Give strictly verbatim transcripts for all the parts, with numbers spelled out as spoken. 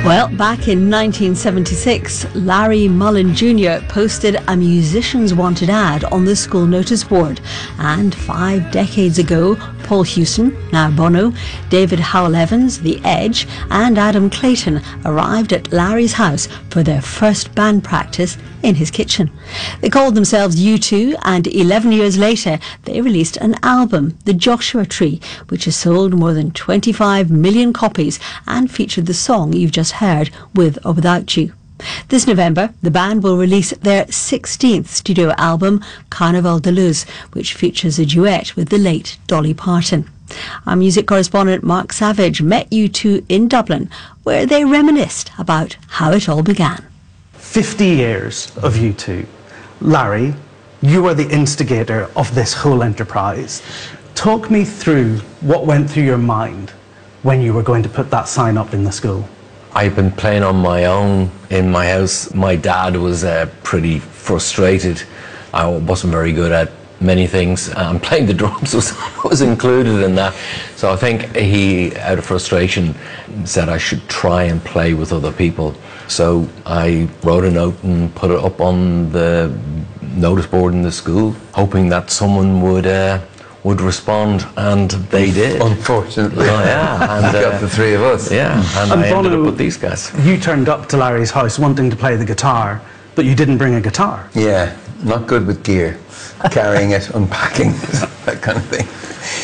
Well, back in nineteen seventy-six, Larry Mullen Junior posted a Musicians Wanted ad on the school notice board. And five decades ago, Paul Houston, now Bono, David Howell Evans, The Edge, and Adam Clayton arrived at Larry's house for their first band practice in his kitchen. They called themselves U two, and eleven years later, they released an album, The Joshua Tree, which has sold more than twenty-five million copies and featured the song you've just heard, With or Without You. This November, the band will release their sixteenth studio album, Carnaval de Luz, which features a duet with the late Dolly Parton. Our music correspondent Mark Savage met U two in Dublin, where they reminisced about how it all began. fifty years of U two. Larry, you were the instigator of this whole enterprise. Talk me through what went through your mind when you were going to put that sign up in the school. I've been playing on my own in my house. My dad was uh, pretty frustrated. I wasn't very good at many things, and playing the drums was, was included in that. So I think he, out of frustration, said I should try and play with other people. So I wrote a note and put it up on the notice board in the school, hoping that someone would uh, would respond, and they did. Unfortunately. Oh, yeah. And, you got uh, the three of us. Yeah, and, And I ended Bono, up with these guys. You turned up to Larry's house wanting to play the guitar, but you didn't bring a guitar. Yeah, not good with gear. Carrying it, unpacking, that kind of thing.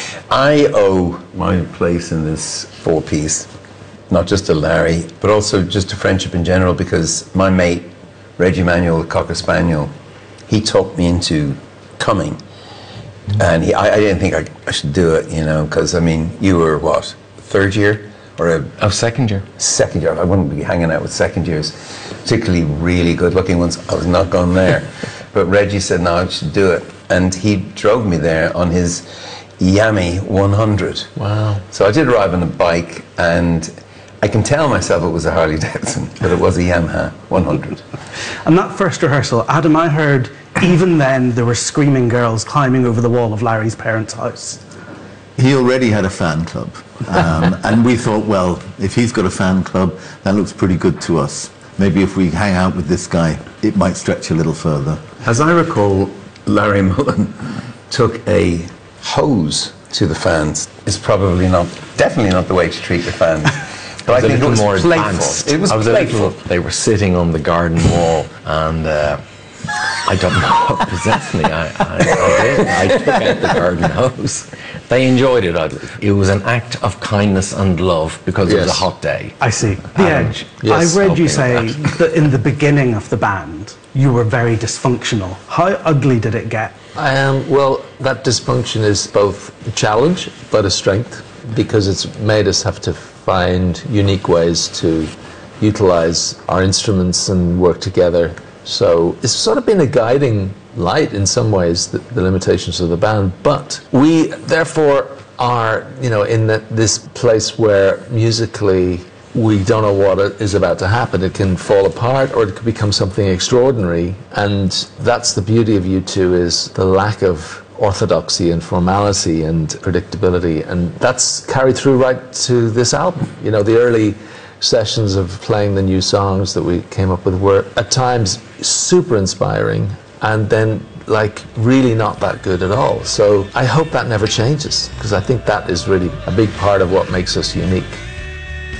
I owe my place in this four-piece, not just to Larry, but also just to friendship in general, because my mate, Reggie Manuel, the Cocker Spaniel, he talked me into coming. And he, I, I didn't think I, I should do it, you know, because, I mean, you were, what, third year? Or a Oh, second year. second year. I wouldn't be hanging out with second years, particularly really good-looking ones. I was not going there. But Reggie said, no, I should do it. And he drove me there on his Yami one hundred. Wow. So I did arrive on a bike, and I can tell myself it was a Harley Davidson, but it was a Yamaha one hundred. And that first rehearsal, Adam, I heard even then there were screaming girls climbing over the wall of Larry's parents' house. He already had a fan club, um, and we thought, well, if he's got a fan club, that looks pretty good to us. Maybe if we hang out with this guy, it might stretch a little further. As I recall, Larry Mullen took a hose to the fans. It's probably not, definitely not the way to treat your fans. But I think it was more playful. advanced. It was I was playful. A little, they were sitting on the garden wall, and uh, I don't know what possessed me. I, I, I did. I took out the garden hose. They enjoyed it, I believe. It was an act of kindness and love because it was a Yes. hot day. I see. The Adam, Edge. yes, I read you okay, say that. that in the beginning of the band, you were very dysfunctional. How ugly did it get? Um, well, that dysfunction is both a challenge but a strength, because it's made us have to find unique ways to utilize our instruments and work together. So it's sort of been a guiding light in some ways, the, the limitations of the band. But we therefore are, you know, in the, this place where musically we don't know what is about to happen. It can fall apart, or it could become something extraordinary. And that's the beauty of U two, is the lack of orthodoxy and formality and predictability. And that's carried through right to this album. You know, the early sessions of playing the new songs that we came up with were at times super inspiring, and then like really not that good at all. So I hope that never changes, because I think that is really a big part of what makes us unique.